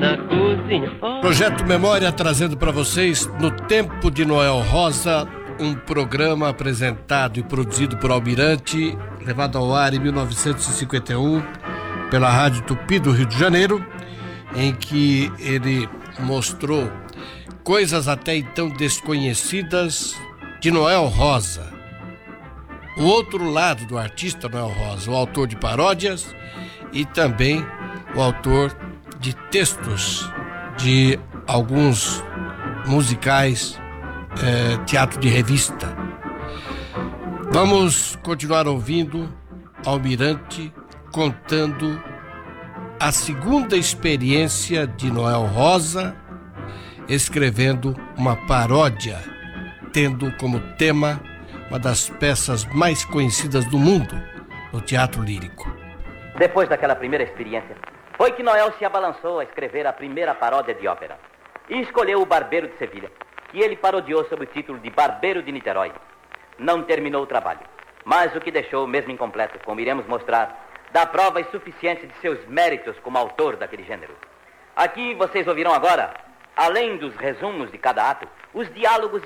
Na cozinha. Projeto Memória trazendo para vocês, no tempo de Noel Rosa, um programa apresentado e produzido por Almirante, levado ao ar em 1951 pela Rádio Tupi do Rio de Janeiro, em que ele mostrou coisas até então desconhecidas de Noel Rosa. O outro lado do artista Noel Rosa, o autor de paródias e também o autor de textos de alguns musicais, teatro de revista. Vamos continuar ouvindo Almirante contando a segunda experiência de Noel Rosa, escrevendo uma paródia, tendo como tema uma das peças mais conhecidas do mundo no teatro lírico. Depois daquela primeira experiência, foi que Noel se abalançou a escrever a primeira paródia de ópera. E escolheu o Barbeiro de Sevilha, que ele parodiou sob o título de Barbeiro de Niterói. Não terminou o trabalho, mas o que deixou mesmo incompleto, como iremos mostrar, dá provas suficientes de seus méritos como autor daquele gênero. Aqui vocês ouvirão agora, além dos resumos de cada ato, os diálogos